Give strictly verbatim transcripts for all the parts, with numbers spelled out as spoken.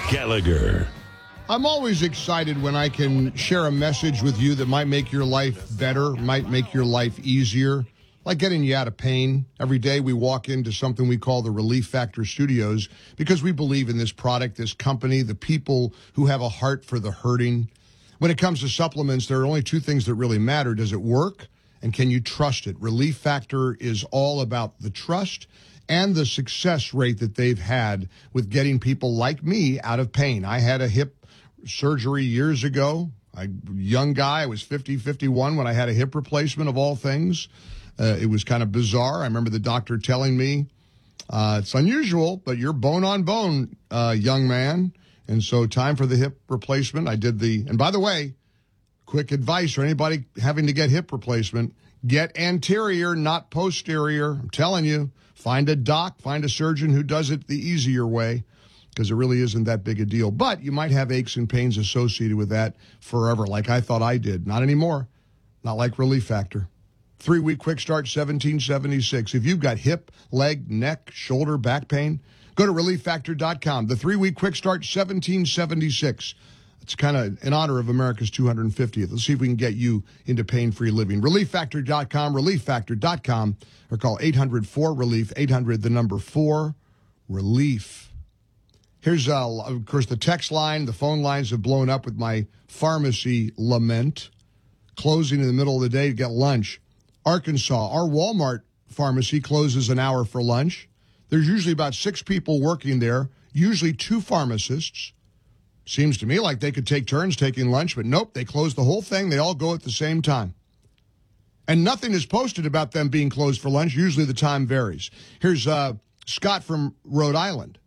Gallagher. I'm always excited when I can share a message with you that might make your life better, might make your life easier, like getting you out of pain. Every day we walk into something we call the Relief Factor Studios because we believe in this product, this company, the people who have a heart for the hurting. When it comes to supplements, there are only two things that really matter. Does it work? And can you trust it? Relief Factor is all about the trust and the success rate that they've had with getting people like me out of pain. I had a hip surgery years ago. I young guy, I was fifty, fifty-one when I had a hip replacement of all things. Uh, it was kind of bizarre. I remember the doctor telling me, uh, it's unusual, but you're bone on bone, uh, young man. And so time for the hip replacement. I did the, and by the way, quick advice for anybody having to get hip replacement, get anterior, not posterior. I'm telling you, find a doc, find a surgeon who does it the easier way, because it really isn't that big a deal. But you might have aches and pains associated with that forever, like I thought I did. Not anymore. Not like Relief Factor. Three-week quick start, seventeen seventy-six. If you've got hip, leg, neck, shoulder, back pain, go to relief factor dot com. The three-week quick start, seventeen seventy-six. It's kind of in honor of America's two hundred fiftieth. Let's see if we can get you into pain-free living. relief factor dot com, relief factor dot com, or call eight hundred four relief, eight hundred, the number four, relief. Here's, uh, of course, the text line. The phone lines have blown up with my pharmacy lament. Closing in the middle of the day to get lunch. Arkansas, our Walmart pharmacy closes an hour for lunch. There's usually about six people working there, usually two pharmacists. Seems to me like they could take turns taking lunch, but nope, they close the whole thing. They all go at the same time. And nothing is posted about them being closed for lunch. Usually the time varies. Here's uh, Scott from Rhode Island.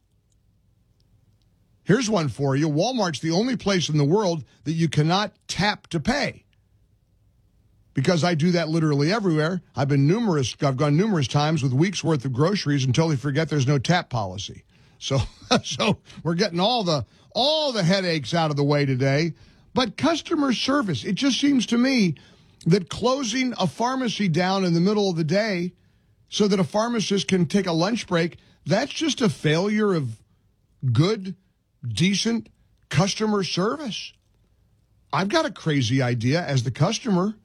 Here's one for you. Walmart's the only place in the world that you cannot tap to pay. Because I do that literally everywhere. I've been numerous, I've gone numerous times with weeks worth of groceries until they forget there's no tap policy. So, so we're getting all the, all the headaches out of the way today. But customer service, it just seems to me that closing a pharmacy down in the middle of the day so that a pharmacist can take a lunch break, that's just a failure of good, decent customer service. I've got a crazy idea as the customer.